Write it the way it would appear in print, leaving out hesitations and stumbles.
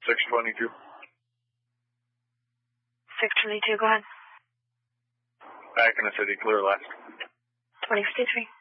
622. 622, go ahead. Back in the city, clear last. 2053.